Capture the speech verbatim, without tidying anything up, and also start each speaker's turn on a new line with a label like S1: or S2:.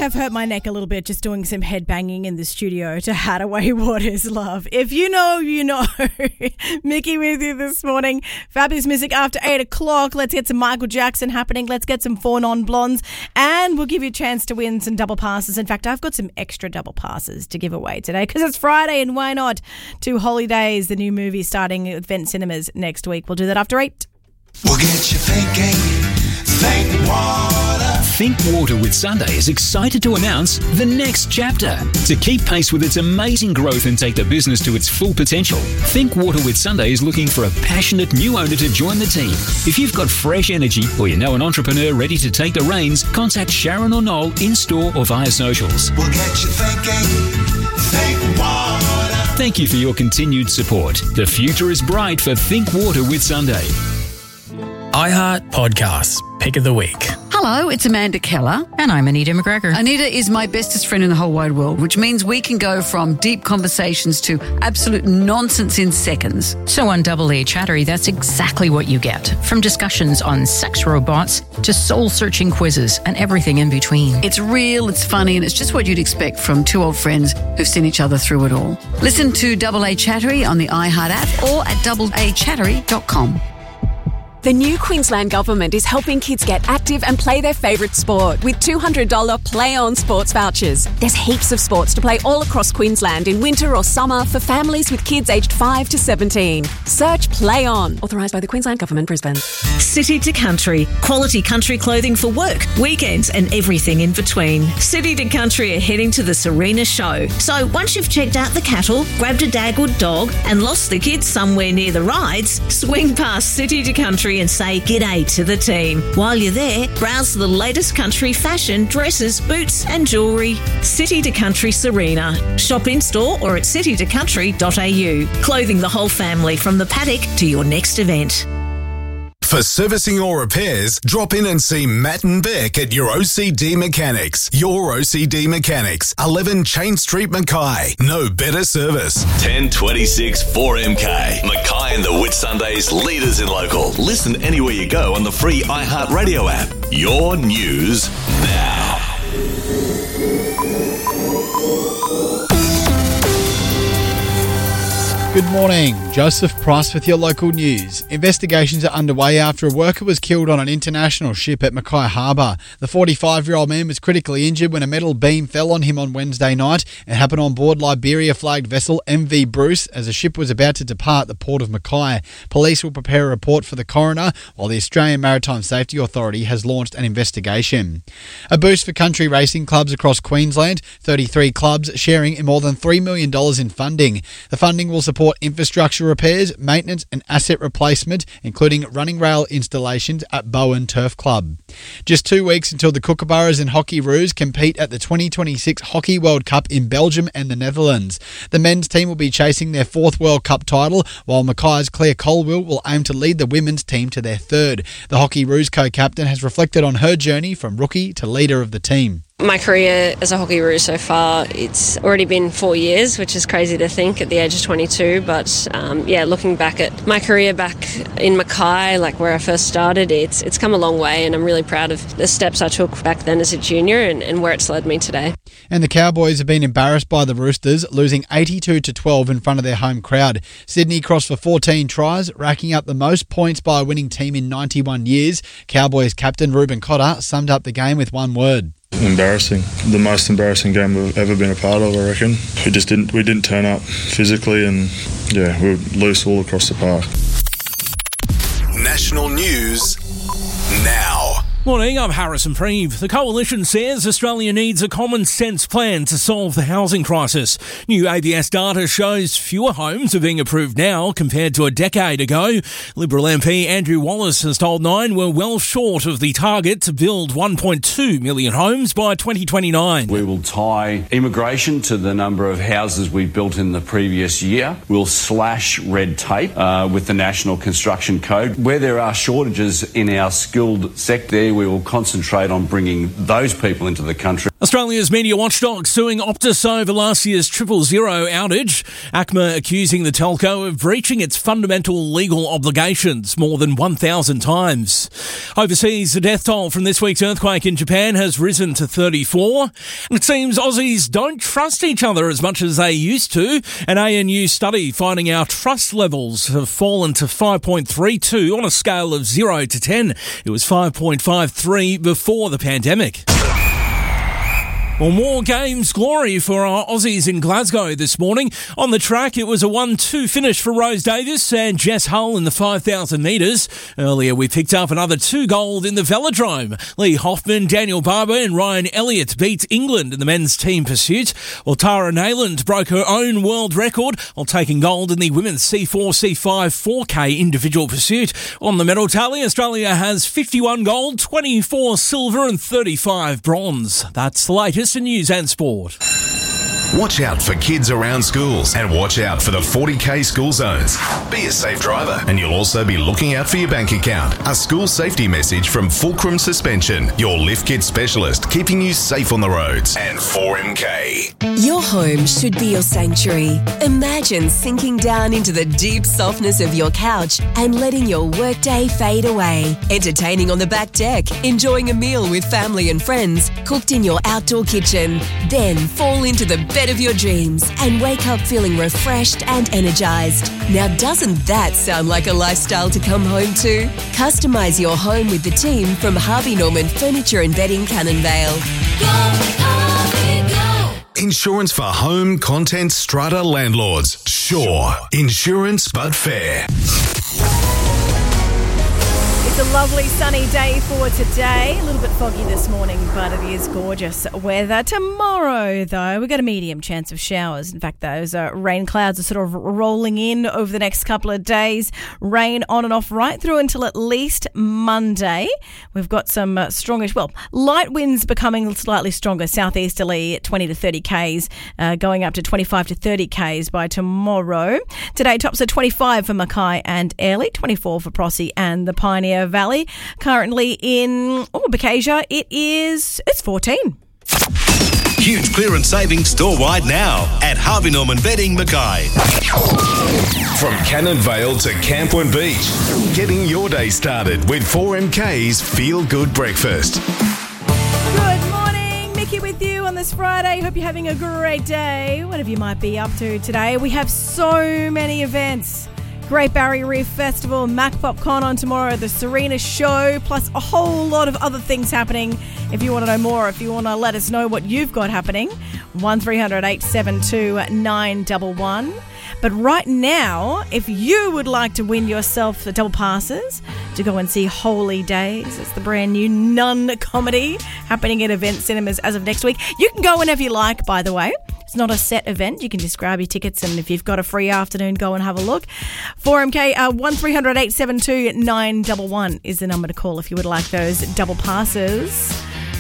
S1: have hurt my neck a little bit just doing some head banging in the studio to Hadaway Waters Love. If you know, you know. Mickey with you this morning. Fabulous music after eight o'clock. Let's get some Michael Jackson happening. Let's get some Four Non-Blondes. And we'll give you a chance to win some double passes. In fact, I've got some extra double passes to give away today because it's Friday and why not? Two Holidays, the new movie starting at Vent Cinemas next week. We'll do that after eight.
S2: We'll get you thinking. Think Water.
S3: Think Water with Sunday is excited to announce the next chapter. To keep pace with its amazing growth and take the business to its full potential, Think Water with Sunday is looking for a passionate new owner to join the team. If you've got fresh energy or you know an entrepreneur ready to take the reins, contact Sharon or Noel in-store or via socials.
S2: We'll get you thinking. Think Water.
S3: Thank you for your continued support. The future is bright for Think Water with Sunday.
S4: iHeart Podcasts, Pick of the Week.
S5: Hello, it's Amanda Keller.
S6: And I'm Anita McGregor.
S5: Anita is my bestest friend in the whole wide world, which means we can go from deep conversations to absolute nonsense in seconds.
S6: So on Double A Chattery, that's exactly what you get. From discussions on sex robots to soul-searching quizzes and everything in between.
S5: It's real, it's funny, and it's just what you'd expect from two old friends who've seen each other through it all. Listen to Double A Chattery on the iHeart app or at double a chattery dot com.
S7: The new Queensland Government is helping kids get active and play their favourite sport with two hundred dollars Play On sports vouchers. There's heaps of sports to play all across Queensland in winter or summer for families with kids aged five to seventeen. Search Play On, authorised by the Queensland Government, Brisbane.
S8: City to Country, quality country clothing for work, weekends and everything in between. City to Country are heading to the Serena show. So once you've checked out the cattle, grabbed a dagwood dog and lost the kids somewhere near the rides, swing past City to Country and say g'day to the team. While you're there, browse the latest country fashion, dresses, boots and jewellery. City to Country Serena. Shop in-store or at city to country dot a u. Clothing the whole family from the paddock to your next event.
S9: For servicing or repairs, drop in and see Matt and Beck at your O C D Mechanics. Your O C D Mechanics, eleven Chain Street, Mackay. No better service.
S10: ten twenty-six four M K. Mackay and the Whitsundays, leaders in local. Listen anywhere you go on the free iHeart Radio app. Your news now.
S11: Good morning. Joseph Price with your local news. Investigations are underway after a worker was killed on an international ship at Mackay Harbour. The forty-five-year-old man was critically injured when a metal beam fell on him on Wednesday night. It happened on board Liberia-flagged vessel M V Bruce as the ship was about to depart the port of Mackay. Police will prepare a report for the coroner, while the Australian Maritime Safety Authority has launched an investigation. A boost for country racing clubs across Queensland. thirty-three clubs sharing in more than three million dollars in funding. The funding will support infrastructure repairs, maintenance and asset replacement, including running rail installations at Bowen Turf Club. Just two weeks until the Kookaburras and Hockey Roos compete at the twenty twenty-six Hockey World Cup in Belgium and the Netherlands. The men's team will be chasing their fourth World Cup title, while Mackay's Claire Colwell will aim to lead the women's team to their third. The Hockey Roos co-captain has reflected on her journey from rookie to leader of the team.
S12: My career as a Hockey Roo so far, it's already been four years, which is crazy to think at the age of twenty-two. But um, yeah, looking back at my career back in Mackay, like where I first started, it's it's come a long way, and I'm really proud of the steps I took back then as a junior and, and where it's led me today.
S11: And the Cowboys have been embarrassed by the Roosters, losing eighty-two to twelve in front of their home crowd. Sydney crossed for fourteen tries, racking up the most points by a winning team in ninety-one years. Cowboys captain Ruben Cotter summed up the game with one word.
S13: Embarrassing. The most embarrassing game we've ever been a part of, I reckon. We just didn't we didn't turn up physically, and yeah, we were loose all across the park.
S9: National news now.
S14: Morning, I'm Harrison Preeve. The Coalition says Australia needs a common sense plan to solve the housing crisis. New A B S data shows fewer homes are being approved now compared to a decade ago. Liberal M P Andrew Wallace has told Nine we're well short of the target to build one point two million homes by twenty twenty-nine.
S15: We will tie immigration to the number of houses we built in the previous year. We'll slash red tape uh, with the National Construction Code. Where there are shortages in our skilled sector, we will concentrate on bringing those people into the country.
S14: Australia's media watchdog suing Optus over last year's triple zero outage. ACMA accusing the telco of breaching its fundamental legal obligations more than one thousand times. Overseas, the death toll from this week's earthquake in Japan has risen to thirty-four. And it seems Aussies don't trust each other as much as they used to. An A N U study finding our trust levels have fallen to five point three two on a scale of zero to ten. It was five point five three before the pandemic. Well, more games glory for our Aussies in Glasgow this morning. On the track, it was a one two finish for Rose Davis and Jess Hull in the five thousand metres. Earlier, we picked up another two gold in the velodrome. Lee Hoffman, Daniel Barber and Ryan Elliott beat England in the men's team pursuit, while Tara Nayland broke her own world record while taking gold in the women's C four C five four K individual pursuit. On the medal tally, Australia has fifty-one gold, twenty-four silver and thirty-five bronze. That's the latest in news and sport.
S9: Watch out for kids around schools and watch out for the forty K school zones. Be a safe driver and you'll also be looking out for your bank account. A school safety message from Fulcrum Suspension, your lift kit specialist, keeping you safe on the roads. And four M K.
S16: Your home should be your sanctuary. Imagine sinking down into the deep softness of your couch and letting your workday fade away. Entertaining on the back deck, enjoying a meal with family and friends, cooked in your outdoor kitchen. Then fall into the bed of your dreams and wake up feeling refreshed and energized. Now, doesn't that sound like a lifestyle to come home to? Customize your home with the team from Harvey Norman Furniture and Bedding, Cannon Vale.
S9: Go, Harvey, go! Insurance for home, content, strata landlords. Sure. Insurance, but fair.
S1: It's a lovely sunny day for today. A little bit foggy this morning, but it is gorgeous weather. Tomorrow, though, we've got a medium chance of showers. In fact, those uh, rain clouds are sort of rolling in over the next couple of days. Rain on and off right through until at least Monday. We've got some uh, strongish, well, light winds becoming slightly stronger, southeasterly, twenty to thirty kays, uh, going up to twenty-five to thirty kays by tomorrow. Today, tops are twenty-five for Mackay and Airlie, twenty-four for Prossie and the Pioneer Valley. Currently in oh, Bocasia, it is it's fourteen.
S10: Huge clearance savings store-wide now at Harvey Norman Bedding, Mackay.
S9: From Cannon Vale to Campoon Beach, getting your day started with four M K's Feel Good Breakfast.
S1: Good morning, Mickey with you on this Friday. Hope you're having a great day, whatever you might be up to today. We have so many events. Great Barrier Reef Festival, MacPopCon on tomorrow, the Serena Show, plus a whole lot of other things happening. If you want to know more, if you want to let us know what you've got happening, one three hundred eight seven two nine one one. But right now, if you would like to win yourself the double passes to go and see Holy Days, it's the brand new Nun comedy happening at Event Cinemas as of next week. You can go whenever you like, by the way. It's not a set event. You can just grab your tickets, and if you've got a free afternoon, go and have a look. four M K, uh, one three hundred eight seven two nine one one is the number to call if you would like those double passes.